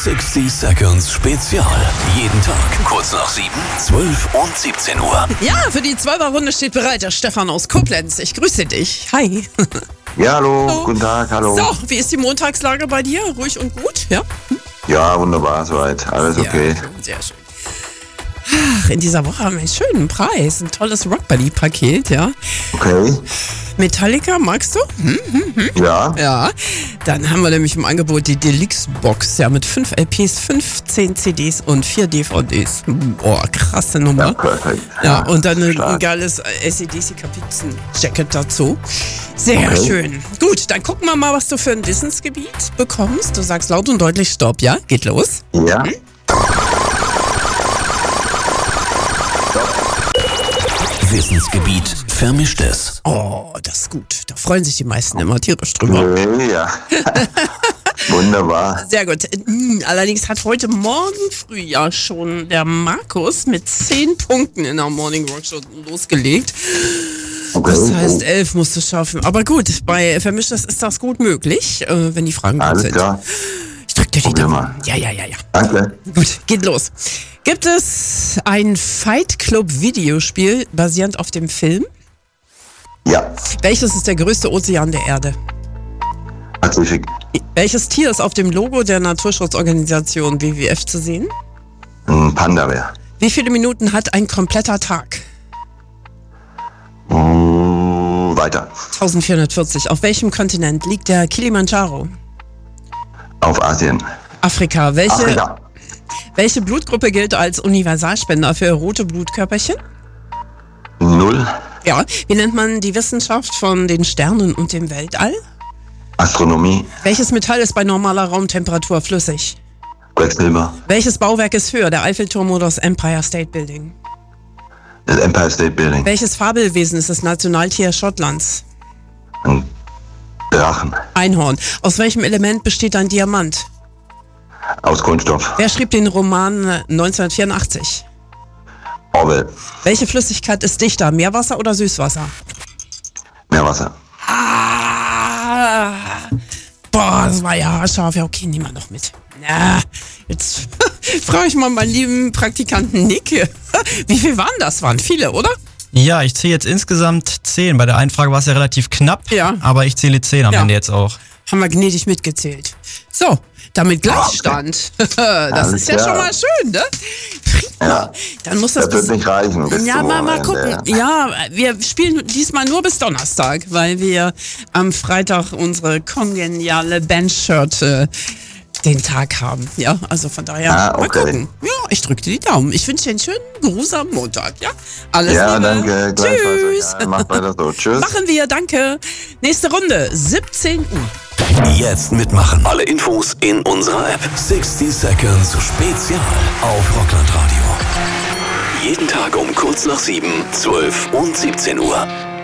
60 Seconds Spezial. Jeden Tag kurz nach 7, 12 und 17 Uhr. Ja, für die 12er-Runde steht bereit der Stefan aus Koblenz. Ich grüße dich. Hi. Ja, hallo, Hallo. Guten Tag, hallo. So, wie ist die Montagslage bei dir? Ruhig und gut? Ja? Ja, wunderbar, soweit. Alles okay. Ja, sehr schön. Ach, in dieser Woche haben wir einen schönen Preis. Ein tolles Rockbuddy-Paket, ja. Okay, Metallica, magst du? ja. Ja. Dann haben wir nämlich im Angebot die Deluxe-Box, ja, mit 5 LPs, 15 CDs und 4 DVDs. Boah, krasse Nummer. Ja, perfekt. Ja, und dann ein stark. geiles AC/DC-Kapizen-Jacket dazu. Sehr Okay. schön. Gut, dann gucken wir mal, was du für ein Wissensgebiet bekommst. Du sagst laut und deutlich Stopp, ja? Geht los. Ja, Wissensgebiet Vermischtes. Oh, das ist gut. Da freuen sich die meisten immer tierisch drüber. ja. Wunderbar. Sehr gut. Allerdings hat heute Morgen früh ja schon der Markus mit 10 Punkten in der Morning Rock Show losgelegt. Okay. Das heißt, 11 musst du schaffen. Aber gut, bei Vermischtes ist das gut möglich, wenn die Fragen gut Alles sind. klar. Ich drück dir die Probier Daumen. mal. Ja. Danke. Gut, geht los. Gibt es ein Fight Club Videospiel basierend auf dem Film? Ja, Welches ist der größte Ozean der Erde? Pazifik. Welches Tier ist auf dem Logo der Naturschutzorganisation WWF zu sehen? Panda-Bär. Wie viele Minuten hat ein kompletter Tag? Weiter. 1440. Auf welchem Kontinent liegt der Kilimanjaro? Auf Asien. Afrika. Afrika. Welche Blutgruppe gilt als Universalspender für rote Blutkörperchen? 0. Ja. Wie nennt man die Wissenschaft von den Sternen und dem Weltall? Astronomie. Welches Metall ist bei normaler Raumtemperatur flüssig? Quecksilber. Welches Bauwerk ist höher, der Eiffelturm oder das Empire State Building? Das Empire State Building. Welches Fabelwesen ist das Nationaltier Schottlands? Ein Drachen. Einhorn. Aus welchem Element besteht ein Diamant? Aus Kunststoff. Wer schrieb den Roman 1984? Orwell. Welche Flüssigkeit ist dichter, Meerwasser oder Süßwasser? Meerwasser. Ah, boah, das war ja haarscharf. Ja, okay, nehmen wir noch mit. Na, jetzt frage ich mal meinen lieben Praktikanten Nick. Wie viel waren das? Waren viele, oder? Ja, ich zähle jetzt insgesamt 10. Bei der einen Frage war es ja relativ knapp, Ja. aber ich zähle 10 am Ja. Ende jetzt auch. Haben wir gnädig mitgezählt. So, damit Gleichstand. Das Alles ist ja klar. schon mal schön, ne? Prima. Ja. Dann muss das Das wird nicht reichen. Bis Ja, zum mal Wochenende. gucken. Ja, wir spielen diesmal nur bis Donnerstag, weil wir am Freitag unsere kongeniale Bandshirt den Tag haben. Ja, also von daher mal okay. gucken. Ja, ich drücke dir die Daumen. Ich wünsche dir einen schönen Gruß am Montag. Ja, alles Ja, Liebe. danke. Gleichfalls. Tschüss. Ja, macht weiter so. Tschüss. Machen wir, danke. Nächste Runde, 17 Uhr. Jetzt mitmachen. Alle Infos in unserer App. 60 Seconds Spezial auf Rockland Radio. Jeden Tag um kurz nach 7, 12 und 17 Uhr.